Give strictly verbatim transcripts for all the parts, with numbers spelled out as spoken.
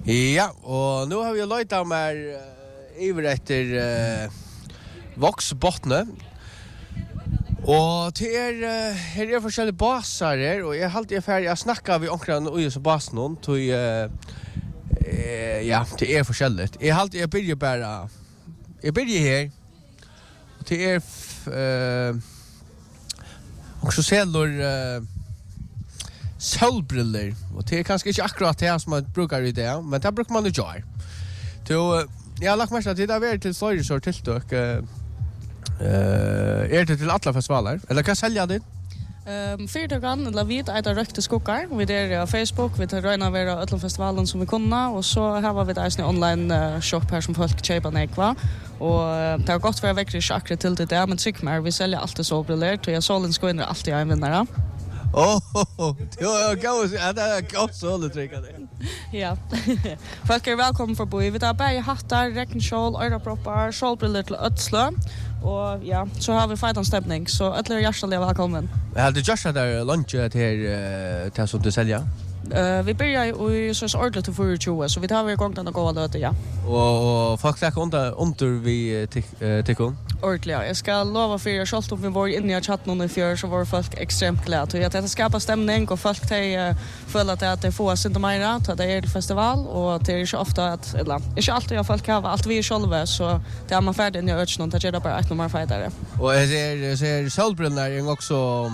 Ja, och nu har vi lojtat med uh, iver efter uh, Voxbotne. Och till er, uh, här är forskjellige baser här, och jag har alltid färdig, jag snackar vid omkring och just basen någon, till, uh, uh, ja, till er forskjelligt. Jag har alltid, jag börjar bara, jag börjar här, och till er, uh, också säljer, uh, solbriller, och det är kanske inte akkurat det som man brukar i det, men det brukar man ju göra. Så jag har lagt mest att det har varit till större sort tilltök. Uh, är det till alla festivaler? Eller kan sälja det? Um, Fyrdagen, eller vi är där rökte skockar. Vi är på Facebook, vi tar röjna av alla festivalen som vi kunna, och så har vi där en online uh, shop här som folk köper nekva. Och uh, det har gått för att väcka akkurat till det där, men tyck mer, vi säljer alltid solbriller, så jag sålen ska in alltid en vinnare. Åh, oh, det var gott, det är gott så det trycker det. Ja. Folk är välkomna för boy. Vi tar bara hattar, regnskål, öraproppar, solbriller till ötslö. Och ja, så har vi fightan stämning, så alla är hjärtligt välkommen. Jag hade just där lunch till till som du säljer. Uh, vi börjar i så ordentligt till fyrtio, så vi tar vi igång den och går löte, ja. Och, och folk lägger under, under vi tycker? Ordentligt, ja. Jag ska lova för er, selv om vi var inne i chatten i fjör, så var folk extremt glada. Och att det skapar stämning, och folk de, uh, føler att det får sig inte mer till det är festival, och det är inte ofta att, eller inte alltid att folk har allt vi är själva, så det är man färdig in i ögonen, det gör bara ett nummer fightare. Och jag ser, ser solbrillorna är också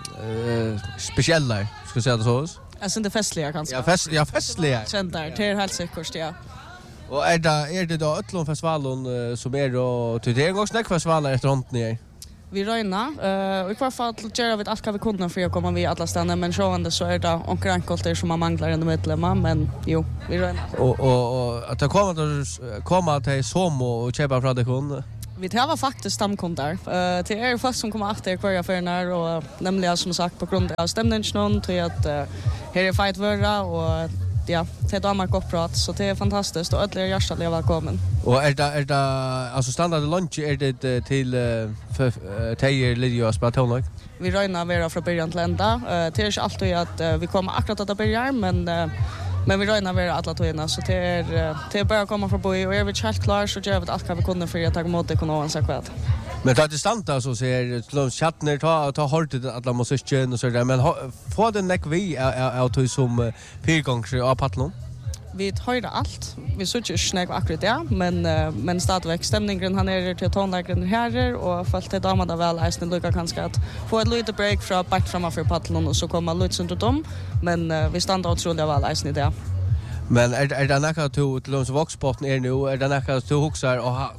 uh, speciella, ska jag säga det så? Alltså inte festliga kanske. Ja, fest, ja festliga. Käntar, det är helt säkert, ja. Och är det, är det då Ötlund festivalen uh, som är då, till det är en gång snäckfestivaler efter hånden ner? Vi röjna, uh, och i kvar fall gör vi allt vi kunde för att komma vid alla ställen, men sjående så är det onkel enkelter som man manglar i medlemmar, men jo, vi röjna. Och, och, och att det kommer att komma till Somo och köpa från det kunde? Vi tar faktiskt stamkunder. Uh, det är folk som kommer efter kvar affärerna, och nämligen som sagt på grund av stämningen till att uh, här är fight vara, och ja, det är damer gott prat, så det är fantastiskt, och alla är hjärtligt välkommen. Och är det, är det alltså standard lunch, är det till uh, för uh, tejer Lydia och Spatonlag? Vi röjnar vara från början till ända. Uh, det är inte alltid att uh, vi kommer akkurat att börja, men uh, Men vi röjnar vara alla togna, så det är, det är bara att komma förbi, och är vi helt klar så gör vi allt vi kunde för att ta emot det kunna ansöka kvad. Men ta distanta så ser chattner ta ta hårt alla musiken och så där, men få den neck vi är ut som fyrgångs av Patlon. Vi höjde allt. Vi såg inte snägg akkurat det, men men stadigväck stämningen han är till tonlägren här, och folk till damerna väl är lika kanske att få ett litet break från bort framför Patlon, och så kommer lite sånt dem, men uh, vi stannar otroligt väl är i det. Men är är det näka till till oss Voxbotten är nu, är det näka till huxar och ha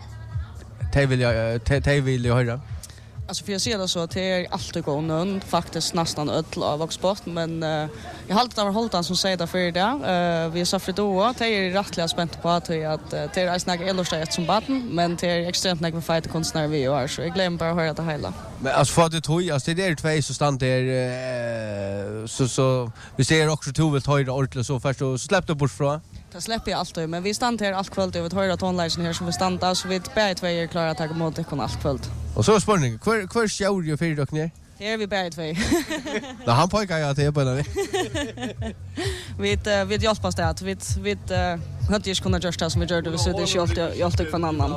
te vill jag te vill jag höra. Alltså för jag ser det så att det är alltid gången, faktiskt nästan öll av Voxbot, men uh, jag har alltid av Holtan som säger det för det. Uh, vi sa för då, det är rättliga spänt på att, att uh, det är snägg elostajt som baden, men det är extremt nägg med fighterkonstnär vi gör, så jag glömmer bara att höra det hela. Men alltså för det tog, alltså det är två så stand där uh, så så vi ser också två vill höra ordentligt så först så släppte bort från. Det släpper jag alltid, men vi stannar här allt kväll över höra tonlägen här som vi stannar, så vi bär två är klara att ta emot det kon allt kväll. Och så spänning, kvar kvar show ju för dock ner. Det är vi bär två. Då han pojkar jag till på den. Vi vi hjälpas det att vi vi hade ju kunnat göra det som vi gjorde, vi så det är alltid alltid för annan.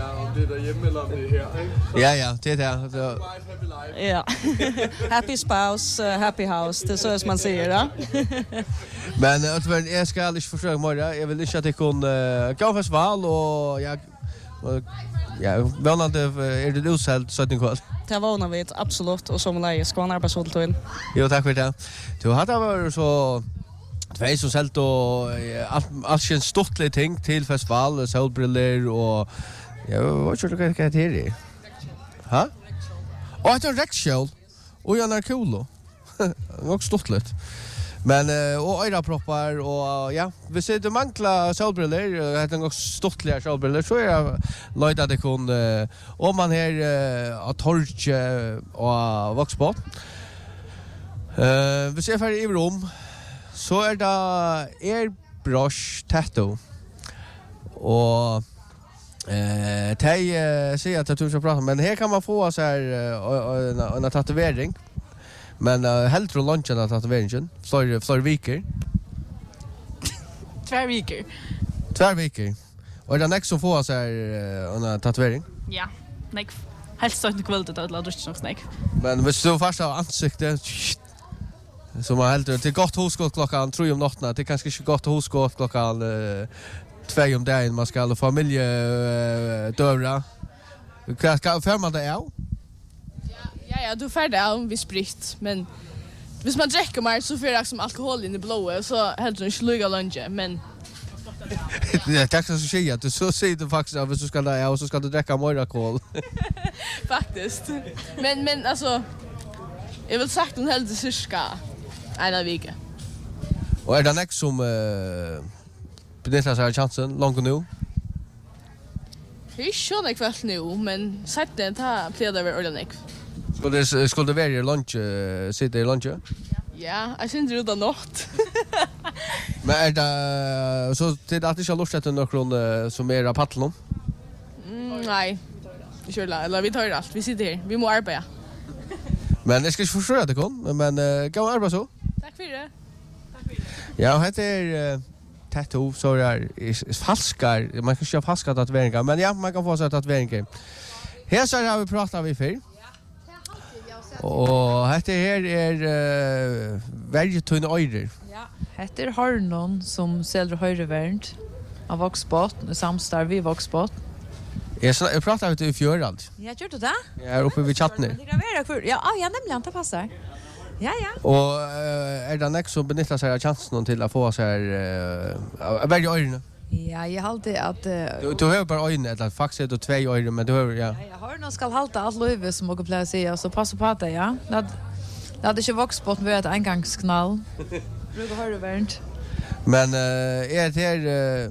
Ja ja, det är ja. Happy spouse, uh, happy house, det är så som man säger det. Men att väl jag ska aldrig försöka mer. Jag vill inte att det kon gå festival, och jag ja, vänande är det utsällt så att ni kvar. Det var vi absolut, och som läge ska man arbeta sålt in. Jo, tack för det. Du hade varit så två så sålt och allt allt känns stortligt ting till festival, solbriller och ja, vad tror du kan det är? Ha? Och det är Rexshell. Och jag är cool. Och stortligt. Men uh, och öraproppar och ja, vi ser det mangla solbriller, det är nog stortliga solbriller, så är jag löjd att det kon uh, om man här uh, att torche och Voxbot. Uh, vi ser för i rum så är det airbrush tattoo. Och eh tej uh, säger att du ska prata, men här kan man få så här uh, en, en tatuering. Men uh, helt från lunchen att tatueringen. Flor flor veker. två veckor. Två veckor. Och är det nästa som får sig uh, en tatuering? Ja, nej. Helst så inte kvället att låta druckit snack. Men hvis du först har ansiktet så man helt till gott husskott klockan tre om natten. Det är kanske inte gott husskott klockan uh, två om dagen. Man ska ha familje uh, dövra. Hva ska för man det är? Ja, ja, du får det om vi spritt, men hvis man dricker mer så får jag som alkohol in i blåa så helt det inte lugga lunch, men det tack så säga att du så säger du faktiskt att du ska där och så ska du dricka mer alkohol. faktiskt. Men men alltså jag vill sagt hon helt cirka en vecka. Och är det nästa som uh, benyttar sig av chansen långt nu? Det är schon en kväll nu, men sätt det ta plejer det ordentligt. Skulle det skulle det vara i lunch sitta i lunch? Ja, jag syns ut av natt. Men är det så till att det ska lust efter någon som är av paddlon? Mm, nej. Vi kör la, eller vi tar allt. Vi sitter här. Vi må arbeta. Men jag ska inte försöka det kom, men uh, gå och arbeta så. Tack för det. Tack för det. Ja, det är uh, tattoo så är är falskar. Man kan köpa falska tatueringar, men ja, man kan få sig tatueringar. Här så har vi pratat vi för. Och detta här är uh, väldigt tunna öjder. Ja, detta är Harnon som säljer höjrevärnd av Voxbot, samstarv vid Voxbot. Jag, jag pratade ute i fjörald. Ja, gör du det? Jag är uppe vid chatten. Ja, ah, ja, nämligen, det passar. Ja, ja. Och uh, är det nästa som benyttar sig av chansen till att få sig uh, väldigt öjderna? Ja, jag har alltid att... Uh, Du, du har bara öjden, eller faktiskt är det två öjder, men du har, ja. Ja, jag har någon ska halta allt löve som jag plejer säga, så passa på det, ja. Det hade inte Voxbot med ett engångsknall. Brukar höjrevärnd. Men uh, är det här uh,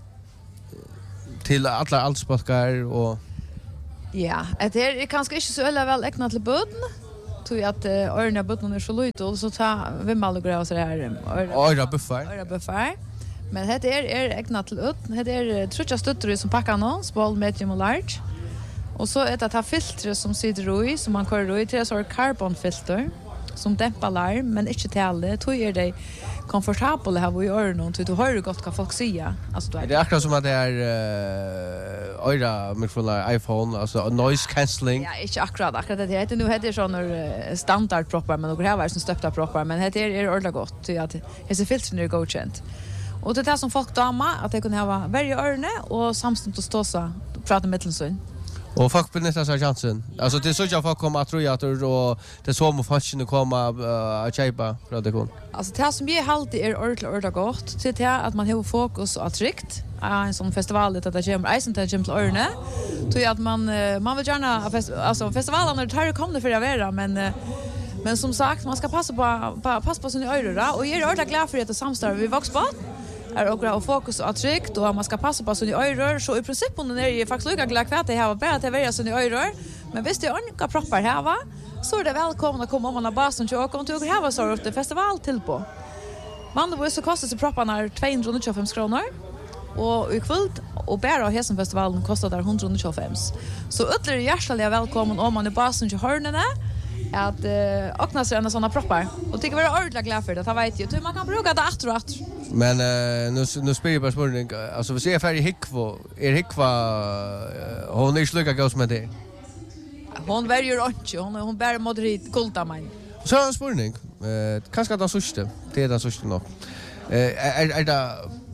till alla allsparkar och... Ja, det här är kanske inte så ölla väl ägnat till böden. Tror jag att uh, öronen av böden är så lojt så tar vimmal och grejer så här. Öra buffar. Öra buffar. Men det är är ägnat till ut. Det är trutcha stuttor som packar någon, small, medium och large. Och så är det här filtret som sitter i, som man kör i till så carbonfilter som dämpar larm men inte tälle. Tror är det komfortabelt här i öronen så du hör gott vad folk säger. Alltså då är det akkurat som att det är uh, öra mikrofoner iPhone, alltså noise cancelling. Ja, inte akkurat akkurat det heter nu heter sån standard proppar men några här som stöpta proppar men det är är ordentligt gott så att det är filtren är godkänt. Och det är det som folk dama att det kunde ha varje örne och samstånd att stå så prata med tillsyn. Och folk benyttar sig av chansen. Alltså det är så att folk kommer att tro att och det är så att folk kommer att köpa från det kon. Alltså det som jag alltid är ordentligt ordentligt gott till det att man har fokus och tryckt. En sån festival det där kommer isen till till örne. Tror jag att man man vill gärna alltså festivalen när det kommer för att vara men men som sagt man ska passa på passa på sina öron och jag är ordentligt glad för att det samstarv vi Voxbot. Är och och fokus och tryckt och man ska passa på sina öron så i princip på när det är faktiskt lika glad kvärt det här var bara att det var sina öron men visst det är olika proppar här va så är det välkomna att komma om man har basen och komma till här var så att det festival till på. Man då så kostar sig propparna tvåhundratjugofem kronor och i kväll och bara här som festivalen kostar där etthundratjugofem. Så ytterligare hjärtligt välkommen om man är basen till hörnorna att uh, öppna sig en såna proppar och tycker vara ordentligt glad för det. Jag vet ju hur man kan bruka det åter och åter. Men uh, nu nu spelar jag bara spårning alltså vi ser färdig hickvo är hickva uh, hon är sluka gås med det. Hon väljer inte hon hon bär moderit kulta mig. Så en spårning. Eh kanske det sista. Det är det sista nog. Eh är är det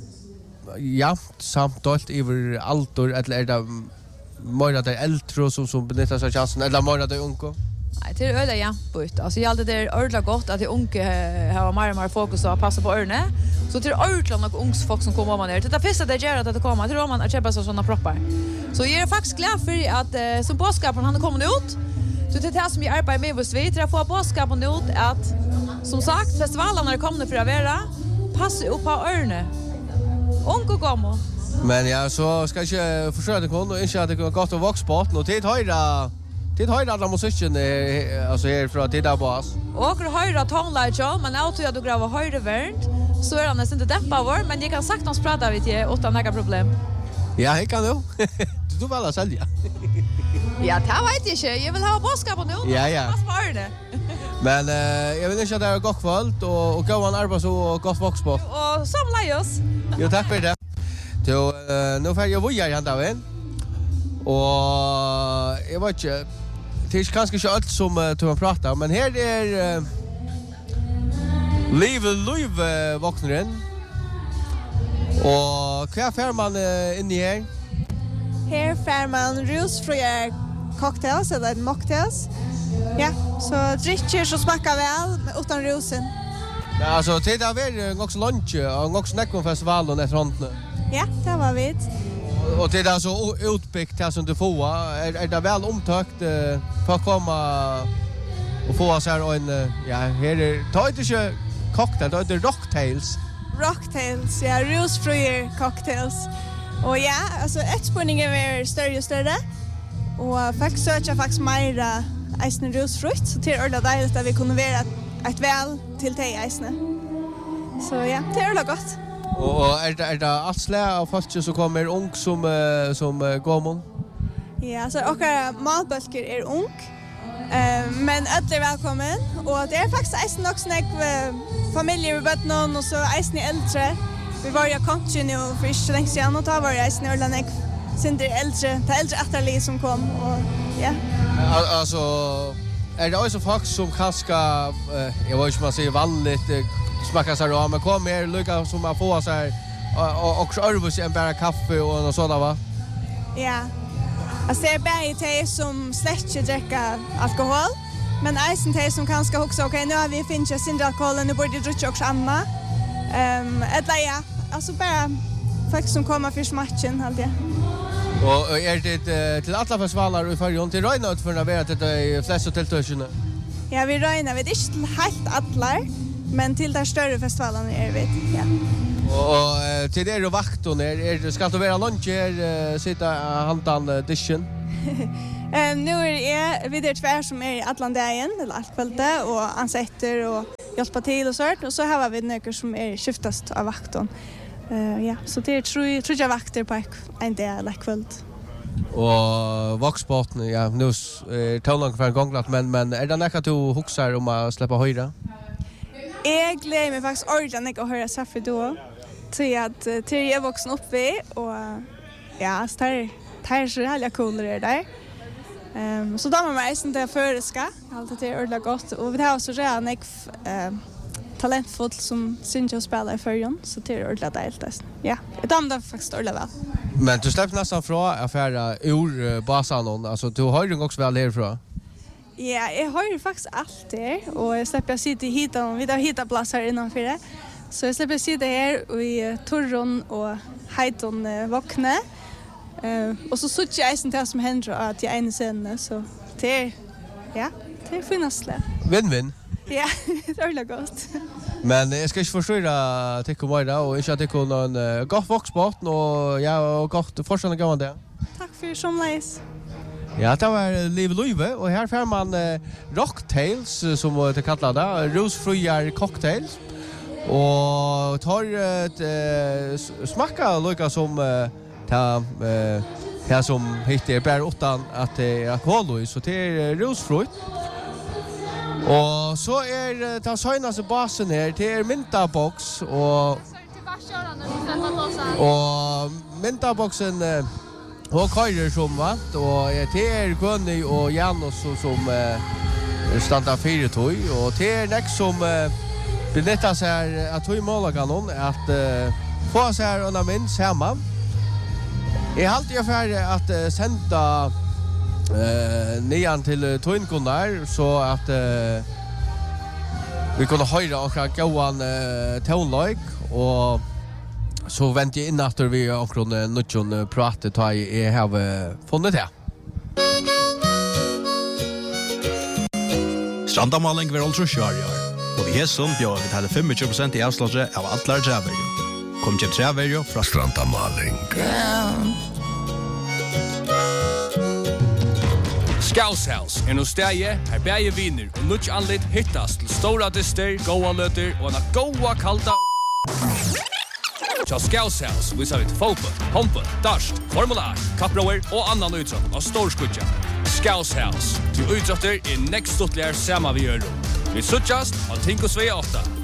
ja samt dolt över altor eller är det mer att det är äldre som som benyttar sig av chansen eller mer att det är unga? Nej, det är öde ja, but. Alltså jag alltid det är ordentligt gott att de unga har mer och mer fokus och passa på örne. Så det är ordentligt några ungs folk som kommer man ner. Det första det gör att det kommer till man att köpa såna proppar. Så jag är faktiskt glad för att eh, som påskapen han kommer ut. Så det är det som jag arbetar med hos vi att få påskapen ut att som sagt festivalen när det kommer för att vara passa upp på örne. Unga kommer. Men ja, så ska jag försöka det kon och inte att det går gott att Voxbot och tid höjda. Tid höjda alla musiken alltså här från Tida Boss. Och höjda tonlight show, men auto jag då grava höjda värld. Så är det nästan inte dämpa var, men jag kan sagt oss prata vid det utan några problem. Ja, jag kan du. Du vill alla sälja. Ja, det vet jag inte. Jag vill ha boskap nu. Ja, ja. Pass på det. Men uh, jag vill inte att det är gott kväll och och gå en arbets och gott voxbot. Och samlas. Jo, tack för det. Då uh, nu får jag voja igen då in. Och jag vet inte, det är kanske inte allt som uh, du har pratat, men här är uh, Liv Liv uh, vaknaren. Och vad får man uh, in i här? Här får man rusfria cocktails eller mocktails. Ja, så dricker så smakar väl utan rusen. Ja, alltså det har varit också lunch och också Näckmon-festivalen efter hånden. Ja, det var vi. Och det är så utbyggt här som du får. Är, är det väl omtökt uh, för att komma och få oss här en, uh, ja, här är, ta inte inte cocktail, ta inte rocktails. Rocktails, ja, rusfria cocktails. Och ja, alltså ett spänning är större och större. Och faktiskt söker faktiskt mera eisne rusfrukt, så det är ordentligt deiligt att vi kunde vara ett väl till te eisne. Så ja, det är ordentligt gott. Och är det, är det allt slag av folk som kommer ung som, uh, som uh, gommon? Ja, så åkara matbölker är ung, uh, men alla är välkommen. Och det är faktiskt eisne också nek uh, familjer med bötnon och så eisne äldre. Vi var ju kontje nu för inte så länge sedan och då var det eisne ordentligt nek sin det äldre, det äldre atterli som kom. Och ja. Alltså, är det också folk som kanske, uh, jag vet inte om man säger vanligt, uh, smakar sig då, men kommer er lycka som man får så här och också örvus än bara kaffe och något sådant, va? Ja. Alltså det är bara te som släcker dricka alkohol, men eisen te som kanske också, okej, nu har vi finnit sin alkohol, nu borde dricka också annat. Um, eller ja, alltså bara folk som kommer för smatchen, allt det. Och är det till alla festivaler i förrjun till Röjnöt för att vara till de flesta tilltörsarna? Ja, vi Röjnar, vi är inte till helt alla, men till de större festivalerna är vi, ja. Och uh, till er och vakten, är, är, ska det vara lunch här, uh, sitta handan uh, dischen? um, nu är det vidare tvär som är i Atlandagen, eller allt kvällte, och ansätter och hjälpa till och sånt. Och så har vi några som är skiftast av vakten. Uh, ja, så det är tre, tre vakter på en dag eller kväll. Och voxbotten, ja, nu är tålångt för en gånglat, men, men är det något att du huxar om att släppa höjra? Jag gleder mig faktiskt ordentligt att höra Safri då. Till att till jag är vuxen upp vid och ja, så det är så härliga coolare där. Um, så då har man mig som det föreska, allt det är ordentligt gott. Och vi har också redan ett uh, talentfullt som syns och spelar i förrjun, så det är ordentligt dejligt. Ja, jag dömde faktiskt ordentligt väl. Men du släppte nästan från affären ur uh, basan, alltså du har ju också väl härifrån. Ja, jag har ju faktiskt allt det och jag släpper sitta hit och vi har hittat plats här innanför det. Så jag släpper sitta här i Torron och Heiton uh, vakna. Uh, och så sutt jag eisen det som händer att jag är en scenen, så det är, ja, det är finast det. Vinn-vinn. Ja, det är väldigt gott. Men jag ska inte förstöra tycka mig då och inte att tycka någon uh, gott voxbåt och ja, och gott fortfarande går man det. Tack för somlais. Ja, det var Liv Løyve, og her får man uh, rocktails, uh, som det kallar det, rusfria cocktails. Og tar et uh, smakka lukka som uh, ta, uh, ta som hittar bara utan att det är alkohol i, så det är rusfritt. Och så är uh, den senaste basen här, det är Myntabox och och Myntaboxen uh, och Kajer som vant och det är Gunny och Janus som uh, standar fyra toy och det är näck som uh, benyttar sig att toy målakanon att uh, få sig här under minst hemma. Jag har alltid affär att uh, sända uh, nian till uh, toynkunder så att uh, vi kunde höra och gåan uh, tonlike och så väntar jag in efter vi omkring nutjon prate ta i have funnit det. Strandamaling var alltså sjarjar. Och vi är som bjöd vi hade tjugofem procent i avslaget av alla träver. Kom till träver från Strandamaling. Scouse er no stæje, her bæje viner og nutj anlit hittast til stora dyster, goa løter og en goa kalda. Så Scouse House visar vi fotboll, håndboll, dart, Formula ett, kapproer og annan utråd av storskudja. Scouse House, til utrådter i next stutlier samma vi gjør. Vi suttjast og Tinko Svea åtta.